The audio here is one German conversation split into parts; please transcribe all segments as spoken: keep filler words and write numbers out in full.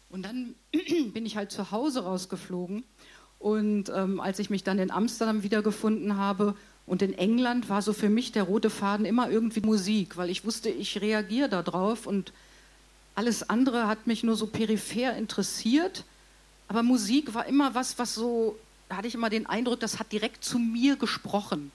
Und dann bin ich halt zu Hause rausgeflogen. Und ähm, als ich mich dann in Amsterdam wiedergefunden habe und in England, war so für mich der rote Faden immer irgendwie Musik, weil ich wusste, ich reagiere da drauf und alles andere hat mich nur so peripher interessiert. Aber Musik war immer was, was so, da hatte ich immer den Eindruck, das hat direkt zu mir gesprochen.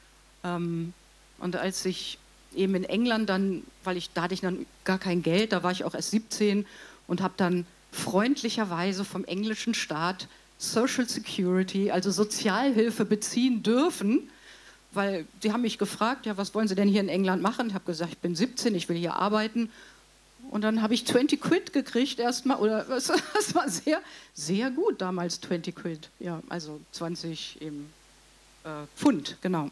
Ähm, und als ich eben in England dann, weil ich, da hatte ich dann gar kein Geld, da war ich auch erst siebzehn und habe dann freundlicherweise vom englischen Staat Social Security, also Sozialhilfe beziehen dürfen, weil die haben mich gefragt, ja, was wollen Sie denn hier in England machen? Ich habe gesagt, ich bin siebzehn, ich will hier arbeiten. Und dann habe ich zwanzig Quid gekriegt erstmal, oder das war sehr, sehr gut damals, zwanzig Quid, ja, also zwanzig eben, äh, Pfund, genau.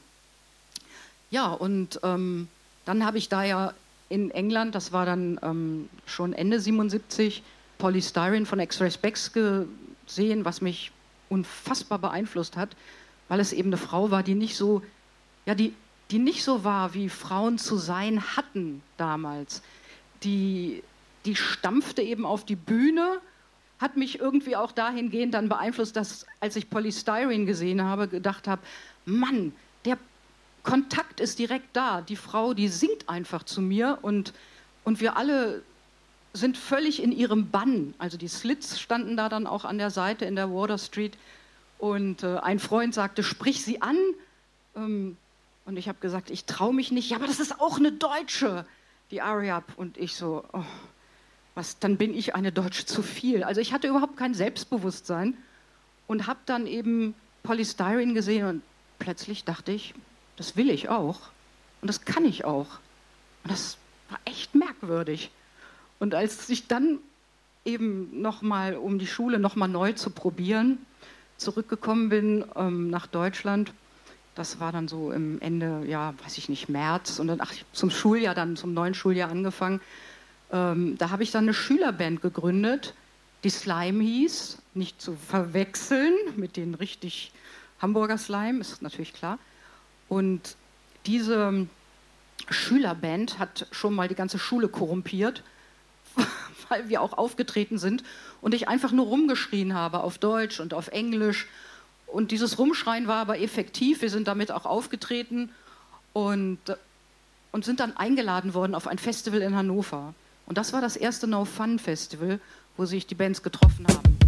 Ja, und ähm, dann habe ich da ja in England, das war dann ähm, schon Ende siebenundsiebzig, Polystyrene von X-Ray Spex gesehen, was mich unfassbar beeinflusst hat, weil es eben eine Frau war, die nicht so, ja, die, die nicht so war, wie Frauen zu sein hatten damals. Die, die stampfte eben auf die Bühne, hat mich irgendwie auch dahingehend dann beeinflusst, dass, als ich Polystyrene gesehen habe, gedacht habe, Mann, der Kontakt ist direkt da. Die Frau, die singt einfach zu mir und, und wir alle sind völlig in ihrem Bann. Also die Slits standen da dann auch an der Seite in der Water Street und äh, ein Freund sagte, sprich sie an. Ähm, und ich habe gesagt, ich traue mich nicht. Ja, aber das ist auch eine Deutsche, die Aria. Und ich so, oh, was, dann bin ich eine Deutsche zu viel. Also ich hatte überhaupt kein Selbstbewusstsein und habe dann eben Polystyrene gesehen und plötzlich dachte ich, das will ich auch und das kann ich auch. Und das war echt merkwürdig. Und als ich dann eben nochmal, um die Schule nochmal neu zu probieren, zurückgekommen bin ähm, nach Deutschland, das war dann so im Ende, ja, weiß ich nicht, März und dann ach, zum Schuljahr, dann zum neuen Schuljahr angefangen, ähm, da habe ich dann eine Schülerband gegründet, die Slime hieß, nicht zu verwechseln mit den richtig Hamburger Slime, ist natürlich klar. Und diese Schülerband hat schon mal die ganze Schule korrumpiert, weil wir auch aufgetreten sind und ich einfach nur rumgeschrien habe auf Deutsch und auf Englisch. Und dieses Rumschreien war aber effektiv. Wir sind damit auch aufgetreten und, und sind dann eingeladen worden auf ein Festival in Hannover. Und das war das erste No Fun Festival, wo sich die Bands getroffen haben.